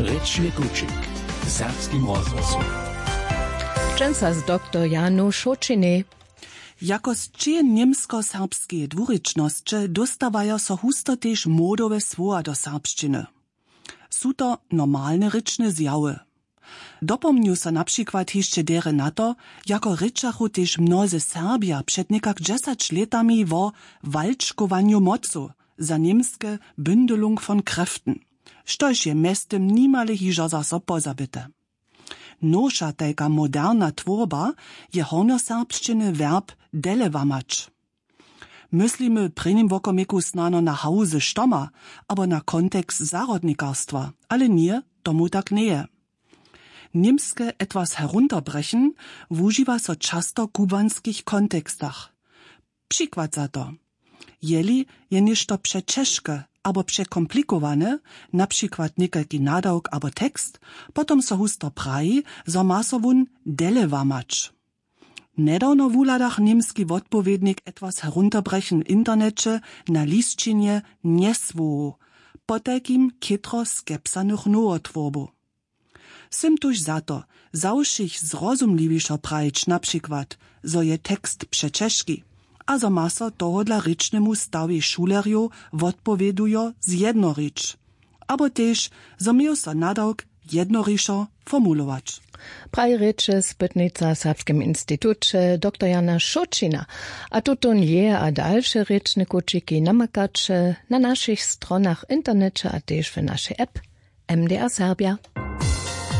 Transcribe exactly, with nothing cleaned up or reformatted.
Rečny kučik w serbskim rozgłosu. Częsa z doktor Janu Šočiny. Jako z cie niemsko-serbskie dwurycznosće dostawają so husto tež modowe słowa do serbšćiny. Su to normalne ryczne zjawy. Dopomniu so na przykład jeszcze dere na to, jako ryczachu tež mnozy Serbia przed niekak dziesięć letami wo walczkowaniu mocu za niemskie Bündelung von Kräften, štož je mestem nimale hižo za so pozabite. Noša tajka moderna tworba je hornjoserbšćiny verb delevamać. Myslimy prynim wokomiku snano na hause štoma, abo na kontekst zarodnikarstwa, ale nie, tomu tak nie. Niemske etwas herunterbrechen wužiwa so často w kubanskich kontekstach. Przykład za to. Jeli je ništo przeczeszke, abo przekomplikowane, na przykład niekalki nadawk abo tekst, potom so husto praji, so ma so wun delevamać. Nedawno w uladach niemski wotpowiednik etwas herunterbrechen internecie na listčinie nieswu, po takim kitro skepsanych nowotworbu. Sym tuż za to, zawšich zrozumliwiszo prajić na przykład, zo je tekst przeczeszki, a zo ma so tohodla rycznemu stawi šulerju wotpowiedujo z jednorič, abo tež zo miju so nadawk jednorišo formulować. Praj reče spytnica Serbskim Instytucie doktor Jana Šočina, a tutun je a dalsze rečne kučiki namakače na naszych stronach internecie a tež w naszej app M D R Serbia.